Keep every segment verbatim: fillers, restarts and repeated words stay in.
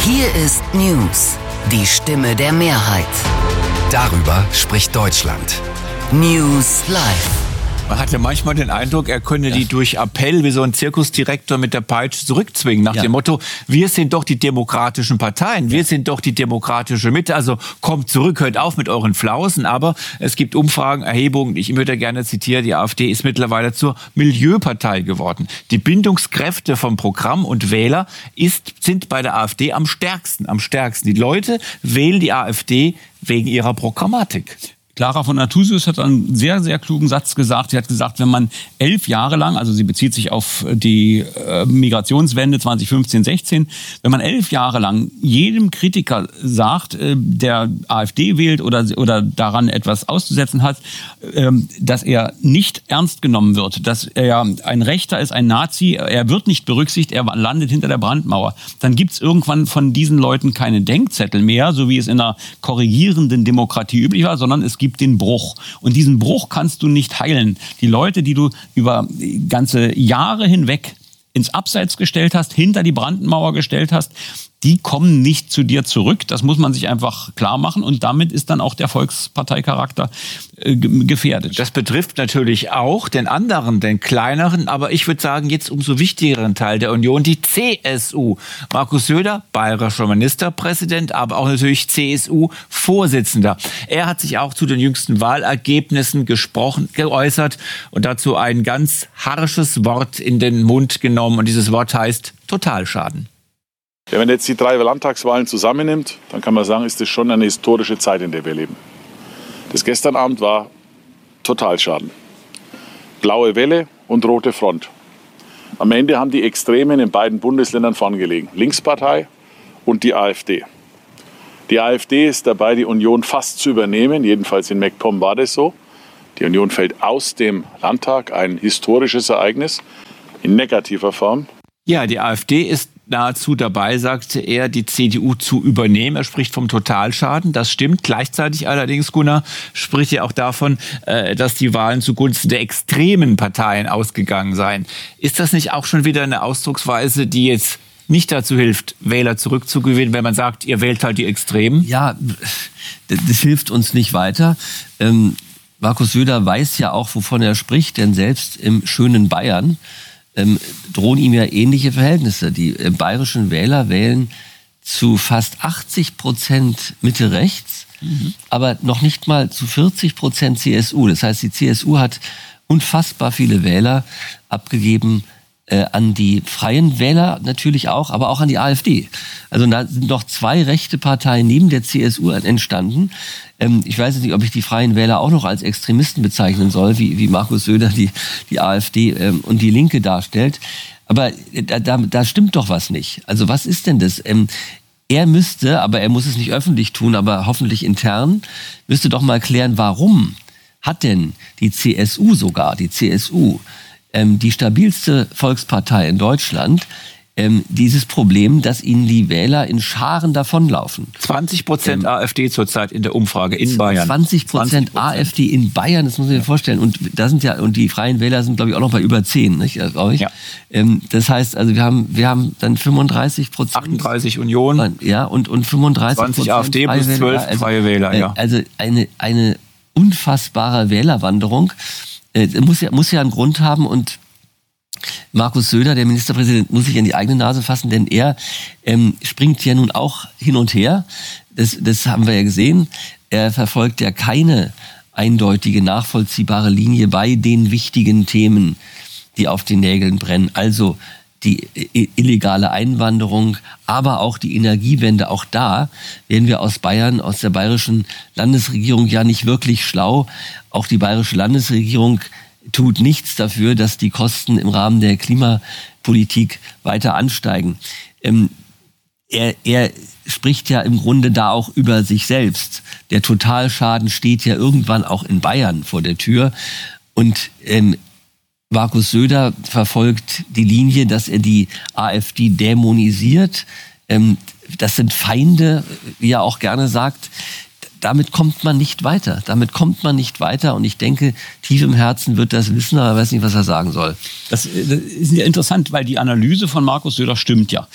Hier ist News, die Stimme der Mehrheit. Darüber spricht Deutschland. News Live. Man hat ja manchmal den Eindruck, er könne ja. die durch Appell wie so ein Zirkusdirektor mit der Peitsche zurückzwingen. Nach ja. dem Motto, wir sind doch die demokratischen Parteien, wir sind doch die demokratische Mitte. Also kommt zurück, hört auf mit euren Flausen. Aber es gibt Umfragen, Erhebungen, ich würde gerne zitieren, die AfD ist mittlerweile zur Milieupartei geworden. Die Bindungskräfte vom Programm und Wähler ist, sind bei der AfD am stärksten. Am stärksten. Die Leute wählen die AfD wegen ihrer Programmatik. Clara von Nathusius hat einen sehr, sehr klugen Satz gesagt. Sie hat gesagt, wenn man elf Jahre lang, also sie bezieht sich auf die äh, Migrationswende zwanzig fünfzehn sechzehn, wenn man elf Jahre lang jedem Kritiker sagt, äh, der AfD wählt oder, oder daran etwas auszusetzen hat, äh, dass er nicht ernst genommen wird, dass er ein Rechter ist, ein Nazi, er wird nicht berücksichtigt, er landet hinter der Brandmauer, dann gibt's irgendwann von diesen Leuten keine Denkzettel mehr, so wie es in einer korrigierenden Demokratie üblich war, sondern es gibt gibt den Bruch. Und diesen Bruch kannst du nicht heilen. Die Leute, die du über ganze Jahre hinweg ins Abseits gestellt hast, hinter die Brandmauer gestellt hast, die kommen nicht zu dir zurück. Das muss man sich einfach klar machen. Und damit ist dann auch der Volksparteicharakter äh, gefährdet. Das betrifft natürlich auch den anderen, den kleineren, aber ich würde sagen, jetzt umso wichtigeren Teil der Union, die C S U. Markus Söder, bayerischer Ministerpräsident, aber auch natürlich C S U-Vorsitzender. Er hat sich auch zu den jüngsten Wahlergebnissen gesprochen, geäußert und dazu ein ganz harsches Wort in den Mund genommen. Und dieses Wort heißt Totalschaden. Ja, wenn man jetzt die drei Landtagswahlen zusammennimmt, dann kann man sagen, ist das schon eine historische Zeit, in der wir leben. Das gestern Abend war Totalschaden. Blaue Welle und rote Front. Am Ende haben die Extremen in beiden Bundesländern vorn gelegen. Linkspartei und die AfD. Die AfD ist dabei, die Union fast zu übernehmen. Jedenfalls in MacPom war das so. Die Union fällt aus dem Landtag. Ein historisches Ereignis in negativer Form. Ja, die AfD ist nahezu dabei, sagte er, die C D U zu übernehmen. Er spricht vom Totalschaden. Das stimmt. Gleichzeitig allerdings, Gunnar, spricht er auch davon, dass die Wahlen zugunsten der extremen Parteien ausgegangen seien. Ist das nicht auch schon wieder eine Ausdrucksweise, die jetzt nicht dazu hilft, Wähler zurückzugewinnen, wenn man sagt, ihr wählt halt die Extremen? Ja, das, das hilft uns nicht weiter. Ähm, Markus Söder weiß ja auch, wovon er spricht, denn selbst im schönen Bayern Ähm, drohen ihm ja ähnliche Verhältnisse. Die äh, bayerischen Wähler wählen zu fast achtzig Prozent Mitte-Rechts, mhm. aber noch nicht mal zu vierzig Prozent C S U. Das heißt, die C S U hat unfassbar viele Wähler abgegeben äh, an die Freien Wähler natürlich auch, aber auch an die AfD. Also da sind noch zwei rechte Parteien neben der C S U entstanden. Ähm, ich weiß jetzt nicht, ob ich die Freien Wähler auch noch als Extremisten bezeichnen soll, wie, wie Markus Söder die, die AfD ähm, und die Linke darstellt. Aber da, da, da stimmt doch was nicht. Also was ist denn das? Ähm, er müsste, aber er muss es nicht öffentlich tun, aber hoffentlich intern, müsste doch mal klären, warum hat denn die C S U sogar, die C S U, ähm, die stabilste Volkspartei in Deutschland, Ähm, dieses Problem, dass ihnen die Wähler in Scharen davonlaufen. zwanzig Prozent ähm, AfD zurzeit in der Umfrage in Bayern. zwanzig Prozent AfD in Bayern, das muss man sich vorstellen. Und da sind ja, und die Freien Wähler sind, glaube ich, auch noch bei über zehn, nicht? Glaube ich. Ja. Ähm, das heißt, also wir haben, wir haben dann fünfunddreißig Prozent. achtunddreißig Union. Ja, und, und fünfunddreißig Prozent. zwanzig AfD plus zwölf also, Freie Wähler, ja. Also eine, eine unfassbare Wählerwanderung. Äh, muss ja, muss ja einen Grund haben und Markus Söder, der Ministerpräsident, muss sich an die eigene Nase fassen, denn er ähm, springt ja nun auch hin und her. Das, das haben wir ja gesehen. Er verfolgt ja keine eindeutige, nachvollziehbare Linie bei den wichtigen Themen, die auf den Nägeln brennen. Also die illegale Einwanderung, aber auch die Energiewende. Auch da werden wir aus Bayern, aus der bayerischen Landesregierung ja nicht wirklich schlau. Auch die bayerische Landesregierung tut nichts dafür, dass die Kosten im Rahmen der Klimapolitik weiter ansteigen. Ähm, er, er spricht ja im Grunde da auch über sich selbst. Der Totalschaden steht ja irgendwann auch in Bayern vor der Tür. Und ähm, Markus Söder verfolgt die Linie, dass er die AfD dämonisiert. Ähm, das sind Feinde, wie er auch gerne sagt. Damit kommt man nicht weiter. Damit kommt man nicht weiter. Und ich denke, tief im Herzen wird das wissen, aber er weiß nicht, was er sagen soll. Das, das ist ja interessant, weil die Analyse von Markus Söder stimmt ja.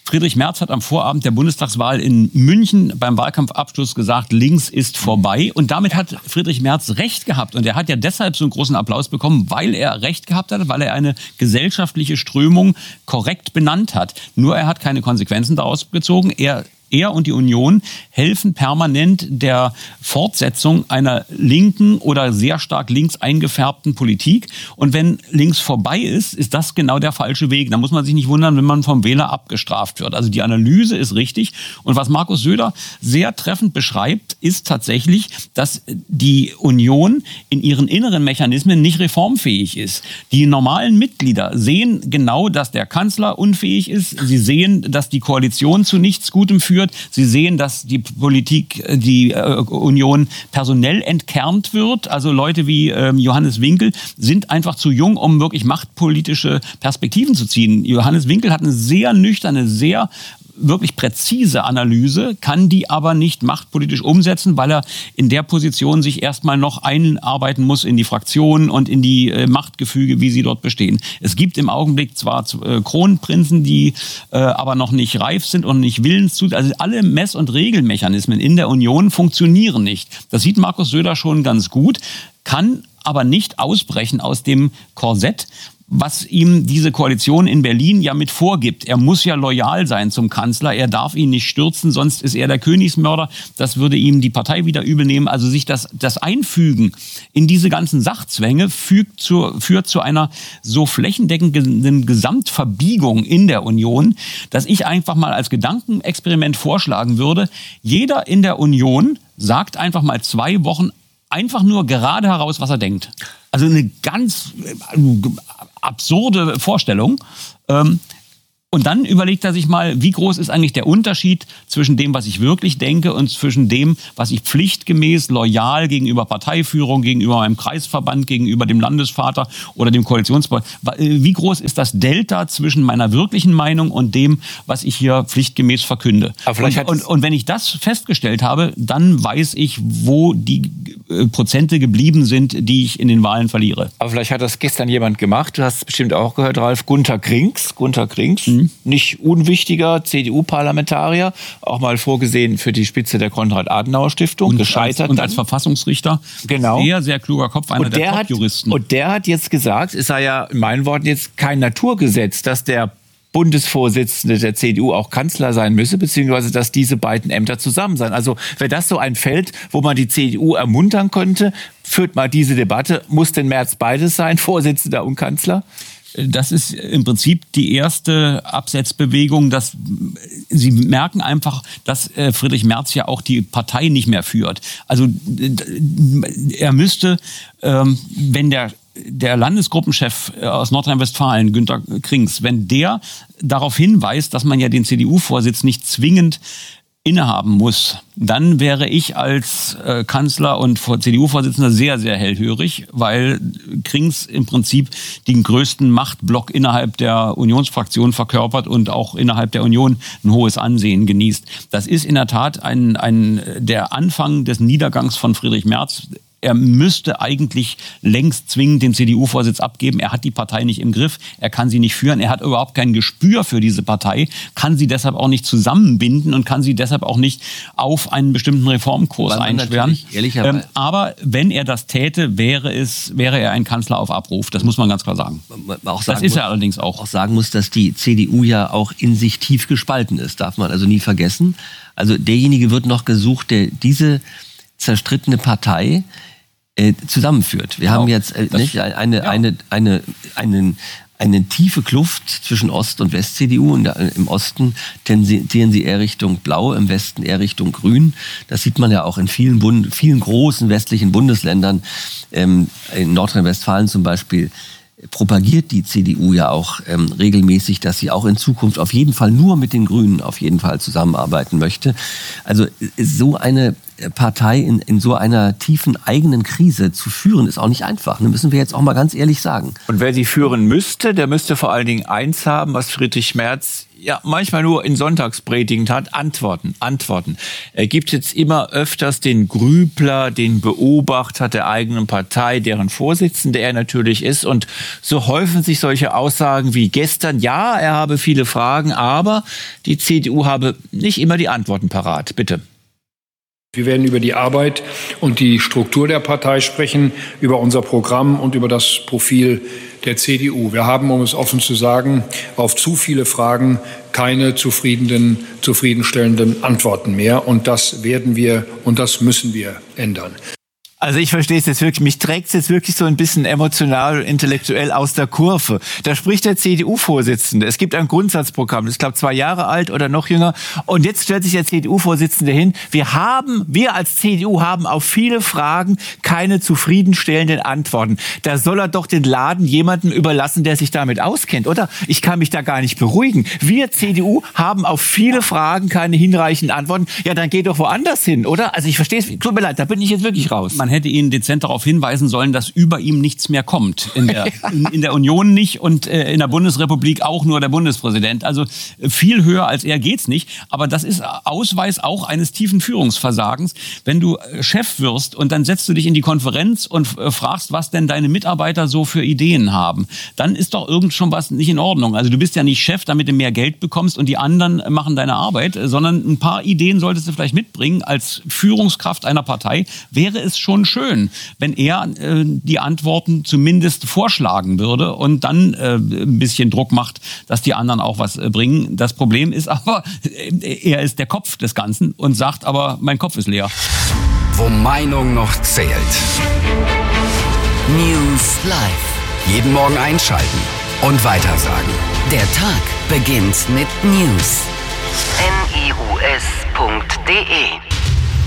Friedrich Merz hat am Vorabend der Bundestagswahl in München beim Wahlkampfabschluss gesagt, links ist vorbei. Und damit hat Friedrich Merz recht gehabt. Und er hat ja deshalb so einen großen Applaus bekommen, weil er recht gehabt hat, weil er eine gesellschaftliche Strömung korrekt benannt hat. Nur er hat keine Konsequenzen daraus gezogen. Er Er und die Union helfen permanent der Fortsetzung einer linken oder sehr stark links eingefärbten Politik. Und wenn links vorbei ist, ist das genau der falsche Weg. Da muss man sich nicht wundern, wenn man vom Wähler abgestraft wird. Also die Analyse ist richtig. Und was Markus Söder sehr treffend beschreibt, ist tatsächlich, dass die Union in ihren inneren Mechanismen nicht reformfähig ist. Die normalen Mitglieder sehen genau, dass der Kanzler unfähig ist. Sie sehen, dass die Koalition zu nichts Gutem führt. Sie sehen, dass die Politik, die äh, Union personell entkernt wird. Also Leute wie äh, Johannes Winkel sind einfach zu jung, um wirklich machtpolitische Perspektiven zu ziehen. Johannes Winkel hat eine sehr nüchterne, sehr wirklich präzise Analyse, kann die aber nicht machtpolitisch umsetzen, weil er in der Position sich erstmal noch einarbeiten muss in die Fraktionen und in die äh, Machtgefüge, wie sie dort bestehen. Es gibt im Augenblick zwar äh, Kronprinzen, die äh, aber noch nicht reif sind und nicht willens zu, also alle Mess- und Regelmechanismen in der Union funktionieren nicht. Das sieht Markus Söder schon ganz gut, kann aber nicht ausbrechen aus dem Korsett, was ihm diese Koalition in Berlin ja mit vorgibt. Er muss ja loyal sein zum Kanzler, er darf ihn nicht stürzen, sonst ist er der Königsmörder. Das würde ihm die Partei wieder übel nehmen. Also sich das, das Einfügen in diese ganzen Sachzwänge fügt zu, führt zu einer so flächendeckenden Gesamtverbiegung in der Union, dass ich einfach mal als Gedankenexperiment vorschlagen würde, jeder in der Union sagt einfach mal zwei Wochen einfach nur gerade heraus, was er denkt. Also eine ganz absurde Vorstellung. Und dann überlegt er sich mal, wie groß ist eigentlich der Unterschied zwischen dem, was ich wirklich denke und zwischen dem, was ich pflichtgemäß, loyal gegenüber Parteiführung, gegenüber meinem Kreisverband, gegenüber dem Landesvater oder dem Koalitionspartner, wie groß ist das Delta zwischen meiner wirklichen Meinung und dem, was ich hier pflichtgemäß verkünde? Und, und, und wenn ich das festgestellt habe, dann weiß ich, wo die Prozente geblieben sind, die ich in den Wahlen verliere. Aber vielleicht hat das gestern jemand gemacht, du hast es bestimmt auch gehört, Ralf, Gunter Krings, Gunter Krings, mhm. nicht unwichtiger C D U-Parlamentarier, auch mal vorgesehen für die Spitze der Konrad-Adenauer-Stiftung, und gescheitert. Als, und als Verfassungsrichter, genau. Sehr, sehr kluger Kopf, einer und der, der Top-Juristen. Und der hat jetzt gesagt, es sei ja in meinen Worten jetzt kein Naturgesetz, dass der Bundesvorsitzende der C D U auch Kanzler sein müsse, beziehungsweise dass diese beiden Ämter zusammen sein. Also wäre das so ein Feld, wo man die C D U ermuntern könnte, führt mal diese Debatte, muss denn Merz beides sein, Vorsitzender und Kanzler? Das ist im Prinzip die erste Absetzbewegung. Dass Sie merken einfach, dass Friedrich Merz ja auch die Partei nicht mehr führt. Also er müsste, wenn der der Landesgruppenchef aus Nordrhein-Westfalen, Gunter Krings, wenn der darauf hinweist, dass man ja den C D U-Vorsitz nicht zwingend innehaben muss, dann wäre ich als äh, Kanzler und C D U-Vorsitzender sehr, sehr hellhörig, weil Krings im Prinzip den größten Machtblock innerhalb der Unionsfraktion verkörpert und auch innerhalb der Union ein hohes Ansehen genießt. Das ist in der Tat ein, ein, der Anfang des Niedergangs von Friedrich Merz. Er müsste eigentlich längst zwingend den C D U-Vorsitz abgeben. Er hat die Partei nicht im Griff, er kann sie nicht führen, er hat überhaupt kein Gespür für diese Partei, kann sie deshalb auch nicht zusammenbinden und kann sie deshalb auch nicht auf einen bestimmten Reformkurs einschwören. Ähm, aber wenn er das täte, wäre es, wäre er ein Kanzler auf Abruf. Das muss man ganz klar sagen. Man auch sagen das ist muss, er allerdings auch. auch sagen muss, dass die C D U ja auch in sich tief gespalten ist, darf man also nie vergessen. Also derjenige wird noch gesucht, der diese zerstrittene Partei äh, zusammenführt. Wir genau. haben jetzt äh, nicht, eine, ja. eine, eine, eine, eine tiefe Kluft zwischen Ost- und West-C D U. Und im Osten tendieren sie eher Richtung Blau, im Westen eher Richtung Grün. Das sieht man ja auch in vielen, Bund- vielen großen westlichen Bundesländern. Ähm, in Nordrhein-Westfalen zum Beispiel propagiert die C D U ja auch ähm, regelmäßig, dass sie auch in Zukunft auf jeden Fall nur mit den Grünen auf jeden Fall zusammenarbeiten möchte. Also so eine Partei in, in so einer tiefen eigenen Krise zu führen, ist auch nicht einfach. Das müssen wir jetzt auch mal ganz ehrlich sagen. Und wer sie führen müsste, der müsste vor allen Dingen eins haben, was Friedrich Merz ja manchmal nur in Sonntagspredigen hat: Antworten, Antworten. Er gibt jetzt immer öfters den Grübler, den Beobachter der eigenen Partei, deren Vorsitzender er natürlich ist. Und so häufen sich solche Aussagen wie gestern: Ja, er habe viele Fragen, aber die C D U habe nicht immer die Antworten parat. Bitte. Wir werden über die Arbeit und die Struktur der Partei sprechen, über unser Programm und über das Profil der C D U. Wir haben, um es offen zu sagen, auf zu viele Fragen keine zufriedenen, zufriedenstellenden Antworten mehr. Und das werden wir und das müssen wir ändern. Also ich verstehe es jetzt wirklich, mich trägt es jetzt wirklich so ein bisschen emotional und intellektuell aus der Kurve. Da spricht der C D U-Vorsitzende. Es gibt ein Grundsatzprogramm, das ist, glaube ich, zwei Jahre alt oder noch jünger. Und jetzt stellt sich der C D U-Vorsitzende hin: Wir haben, wir als C D U haben auf viele Fragen keine zufriedenstellenden Antworten. Da soll er doch den Laden jemandem überlassen, der sich damit auskennt, oder? Ich kann mich da gar nicht beruhigen. Wir C D U haben auf viele Fragen keine hinreichenden Antworten. Ja, dann geht doch woanders hin, oder? Also ich verstehe es, tut mir leid, da bin ich jetzt wirklich raus. Man hätte ihn dezent darauf hinweisen sollen, dass über ihm nichts mehr kommt. In der, in, in der Union nicht und äh, in der Bundesrepublik auch nur der Bundespräsident. Also äh, viel höher als er geht's nicht. Aber das ist Ausweis auch eines tiefen Führungsversagens. Wenn du äh, Chef wirst und dann setzt du dich in die Konferenz und äh, fragst, was denn deine Mitarbeiter so für Ideen haben, dann ist doch irgend schon was nicht in Ordnung. Also du bist ja nicht Chef, damit du mehr Geld bekommst und die anderen äh, machen deine Arbeit, sondern ein paar Ideen solltest du vielleicht mitbringen. Als Führungskraft einer Partei wäre es schon schön, wenn er äh, die Antworten zumindest vorschlagen würde und dann äh, ein bisschen Druck macht, dass die anderen auch was äh, bringen. Das Problem ist aber, äh, er ist der Kopf des Ganzen und sagt aber, mein Kopf ist leer. Wo Meinung noch zählt. News Live. Jeden Morgen einschalten und weitersagen. Der Tag beginnt mit News. N I U S punkt D E